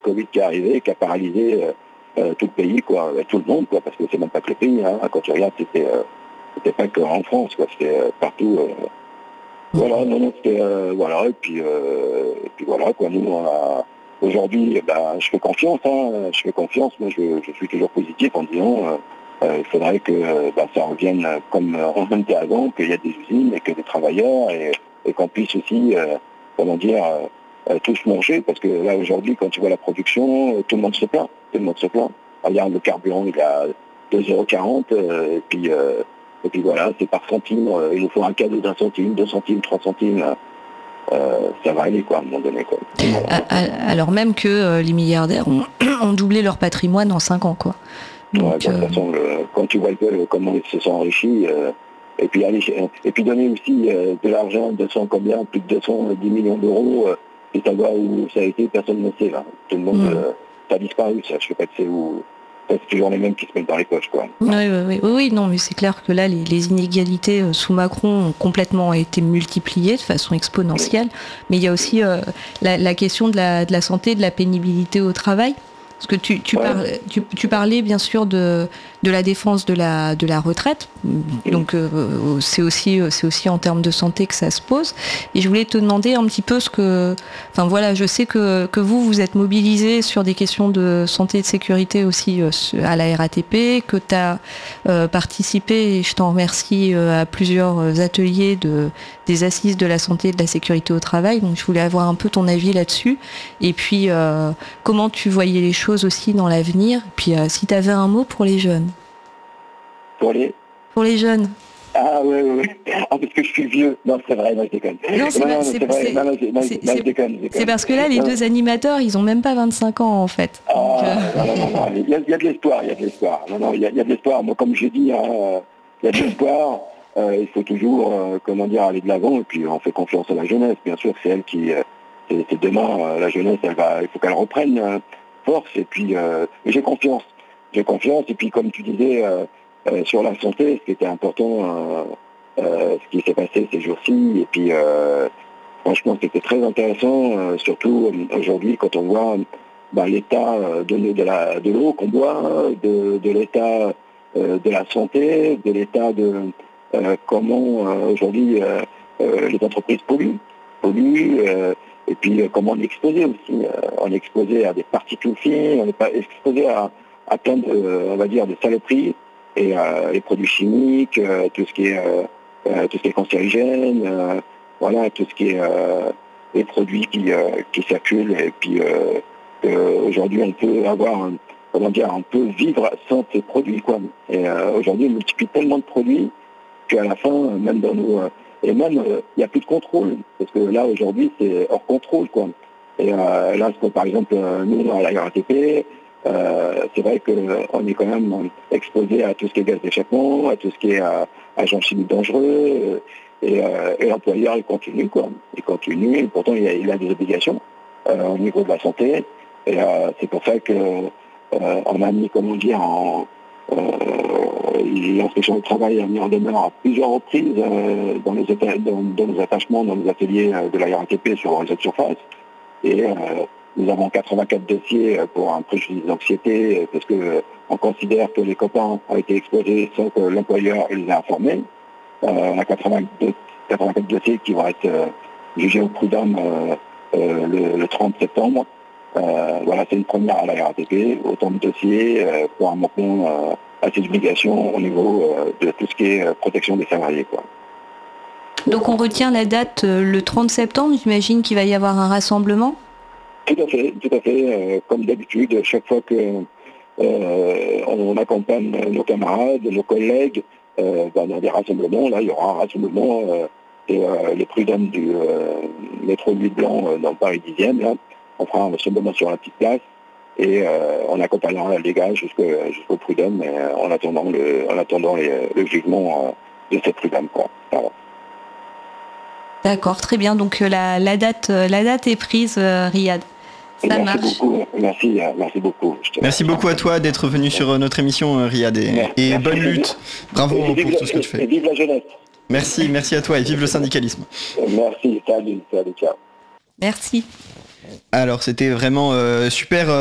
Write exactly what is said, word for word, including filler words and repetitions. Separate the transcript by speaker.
Speaker 1: Covid qui est arrivé, qui a paralysé euh, euh, tout le pays, quoi, tout le monde, quoi, parce que c'est même pas que le pays, hein, quand tu regardes, c'était, euh, c'était pas qu'en France, quoi, c'était euh, partout. Euh, voilà, non, non, c'était, euh, voilà, et puis, euh, et puis voilà, quoi, nous, on a, aujourd'hui, eh ben, je fais confiance, hein, je fais confiance, moi, je, je suis toujours positif en disant, euh, euh, il faudrait que euh, ben, ça revienne comme on était avant, qu'il y a des usines et que des travailleurs, et, et qu'on puisse aussi, euh, comment dire, euh, tous manger, parce que là, aujourd'hui, quand tu vois la production, euh, tout le monde se plaint, tout le monde se plaint. Regarde, le carburant, il est à deux euros quarante, euh, et puis... Euh, Et puis voilà, c'est par centime, euh, il nous faut un cadeau d'un centime, deux centimes, trois centimes, euh, ça va aller quoi, à un moment donné. Quoi.
Speaker 2: Voilà. Alors même que euh, les milliardaires ont, ont doublé leur patrimoine en cinq ans. Quoi.
Speaker 1: Donc, ouais, bon, euh... de toute façon, le, quand tu vois le, comment ils se sont enrichis, euh, et, puis, allez, et puis donner aussi euh, de l'argent, deux cents combien, plus de deux cent dix millions d'euros, euh, et savoir où ça a été, personne ne sait. Là. Tout le monde, mmh. euh, ça a disparu, ça, je ne sais pas de c'est où... C'est toujours les mêmes qui se mettent dans les poches, quoi.
Speaker 2: Oui, oui, oui, oui, non, mais c'est clair que là, les, les inégalités euh, sous Macron ont complètement été multipliées de façon exponentielle. Mais il y a aussi euh, la, la question de la, de la santé, de la pénibilité au travail. Parce que tu, tu, ouais. parles, tu, tu parlais bien sûr de, de la défense de la, de la retraite. Donc euh, c'est aussi, c'est aussi en termes de santé que ça se pose. Et je voulais te demander un petit peu ce que... Enfin voilà, je sais que, que vous, vous êtes mobilisés sur des questions de santé et de sécurité aussi euh, à la R A T P, que tu as euh, participé, et je t'en remercie, euh, à plusieurs ateliers de, des assises de la santé et de la sécurité au travail. Donc je voulais avoir un peu ton avis là-dessus. Et puis, euh, comment tu voyais les choses aussi dans l'avenir. Puis euh, si tu avais un mot pour les jeunes.
Speaker 1: Pour les
Speaker 2: Pour les jeunes.
Speaker 1: Ah oui, oui, oui. Ah, parce que je suis vieux. Non, c'est vrai, non, je déconne.
Speaker 2: Non, c'est, non, non, c'est, c'est vrai. C'est, non, non, non, c'est, non, je déconne, je déconne. C'est parce que là, les non. deux animateurs, ils ont même pas vingt-cinq ans, en fait.
Speaker 1: Ah, donc, euh... non, non, non, non. Il y a, il y a de l'espoir, il y a de l'espoir. Non, non, il y a, il y a de l'espoir. Moi, comme je dis, hein, il y a de l'espoir. Euh, il faut toujours, euh, comment dire, aller de l'avant. Et puis, on fait confiance à la jeunesse. Bien sûr, c'est elle qui... Euh, c'est, c'est demain, euh, la jeunesse, elle va, il faut qu'elle reprenne euh, force. Et puis, euh, j'ai confiance. J'ai confiance. Et puis, comme tu disais... Euh, Euh, sur la santé, ce qui était important, euh, euh, ce qui s'est passé ces jours-ci, et puis euh, franchement c'était très intéressant, euh, surtout euh, aujourd'hui quand on voit bah, l'état de, de, la, de l'eau qu'on boit, de, de l'état euh, de la santé, de l'état de euh, comment euh, aujourd'hui euh, euh, les entreprises polluent, polluent euh, et puis euh, comment on est exposé aussi, euh, on est exposé à des particules fines, on n'est pas exposé à, à plein de, on va dire, de saloperies. Et euh, les produits chimiques, euh, tout ce qui est euh, euh, tout ce qui est cancérigène, euh, voilà, tout ce qui est euh, les produits qui euh, qui circulent. Et puis euh, euh, aujourd'hui, on peut avoir, un, comment dire, on peut vivre sans ces produits, quoi. Et euh, aujourd'hui, on multiplie tellement de produits qu'à la fin, même dans nos et même il euh, n'y a plus de contrôle, parce que là aujourd'hui, c'est hors contrôle, quoi. Et euh, là, par exemple, nous à la R A T P. Euh, c'est vrai qu'on est quand même exposé à tout ce qui est gaz d'échappement, à tout ce qui est euh, agents chimiques dangereux, euh, et, euh, et l'employeur il continue quoi, il continue, et pourtant il a, il a des obligations euh, au niveau de la santé, et euh, c'est pour ça que euh, on a mis, comment dire, en, euh, l'inspection du travail a mis en demeure à plusieurs reprises euh, dans, les éta- dans, dans nos attachements, dans nos ateliers de la R A T P sur les autres surfaces, et euh, nous avons quatre-vingt-quatre dossiers pour un préjudice d'anxiété parce qu'on considère que les copains ont été exposés sans que l'employeur les ait informés. Euh, on a quatre-vingt-deux, quatre-vingt-quatre dossiers qui vont être euh, jugés au prud'homme euh, euh, le, le trente septembre. Euh, voilà, c'est une première à la R A T P. Autant de dossiers euh, pour un manquement euh, à ses obligations au niveau euh, de tout ce qui est euh, protection des salariés, quoi.
Speaker 2: Donc on retient la date euh, le trente septembre, j'imagine qu'il va y avoir un rassemblement ?
Speaker 1: Tout à fait, tout à fait. Euh, comme d'habitude, chaque fois que euh, on accompagne nos camarades, nos collègues euh, dans des rassemblements, là, il y aura un rassemblement euh, et euh, les prud'hommes du euh, métro Nuit Blanc euh, dans Paris dixième, là, on fera un rassemblement sur la petite place et euh, on accompagnera les gars jusqu'au, jusqu'au prud'homme euh, en attendant le, en attendant les, le jugement euh, de ces prud'hommes, quoi. Voilà.
Speaker 2: D'accord, très bien. Donc la, la, date, la date est prise, euh, Riyad. Ça
Speaker 1: merci
Speaker 2: marche.
Speaker 1: Beaucoup. Merci, merci beaucoup.
Speaker 3: Merci beaucoup à toi d'être venu sur notre émission, Riyad. Et, merci, et bonne merci. lutte. Bravo et, et pour tout ce que tu fais.
Speaker 1: Et vive la jeunesse.
Speaker 3: Merci, merci à toi et vive le syndicalisme.
Speaker 1: Merci, salut, salut, ciao.
Speaker 2: Merci.
Speaker 3: Alors c'était vraiment euh, super